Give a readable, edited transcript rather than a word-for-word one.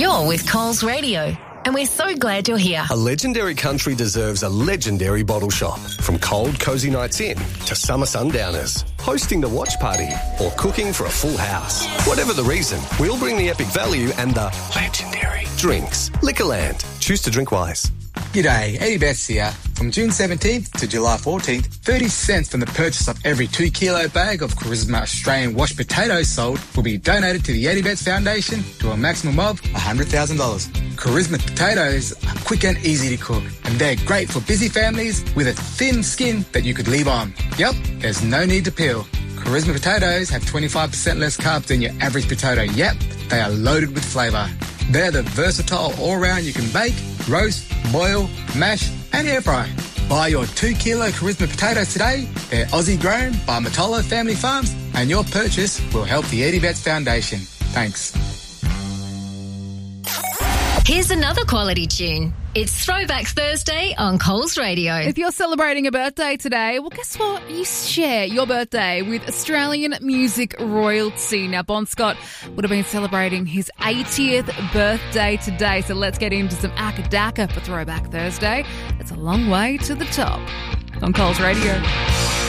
You're with Coles Radio, and we're so glad you're here. A legendary country deserves a legendary bottle shop. From cold, cosy nights in to summer sundowners, hosting the watch party or cooking for a full house. Whatever the reason, we'll bring the epic value and the legendary drinks. Liquorland. Choose to drink wise. G'day, Eddie Betts here. From June 17th to July 14th, 30 cents from the purchase of every 2 kilo bag of Charisma Australian washed potatoes sold will be donated to the Eddie Betts Foundation to a maximum of $100,000. Charisma potatoes are quick and easy to cook, and they're great for busy families with a thin skin that you could leave on. Yep, there's no need to peel. Charisma potatoes have 25% less carbs than your average potato, yet they are loaded with flavour. They're the versatile all-round you can bake, roast, boil, mash and air fry. Buy your 2 kilo Charisma potatoes today. They're Aussie grown by Matolo Family Farms, and your purchase will help the Eddie Betts Foundation. Thanks. Here's another quality tune. It's Throwback Thursday on Coles Radio. If you're celebrating a birthday today, well, guess what? You share your birthday with Australian music royalty. Now, Bon Scott would have been celebrating his 80th birthday today, so let's get into some Akadaka for Throwback Thursday. It's a long way to the top on Coles Radio.